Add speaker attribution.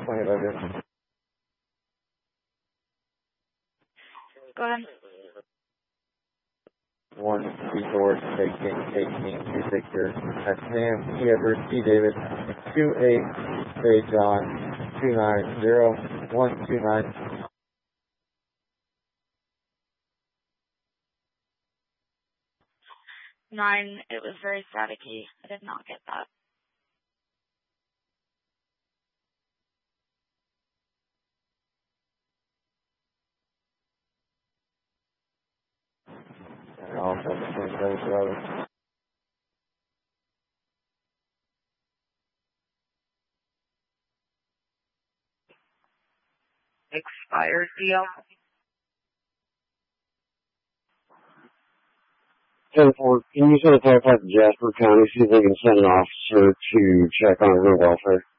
Speaker 1: 2011.
Speaker 2: Go ahead.
Speaker 1: 1 George, taking 2 Victor. That's Sam, Edward, C. David, 28, J. John, 290-129.
Speaker 2: 9, it was very staticky. I did not get that.
Speaker 1: And also 2711.
Speaker 2: Expired deal.
Speaker 3: 10-4, can you send a contact to Jasper County, see if they can send an officer to check on her welfare?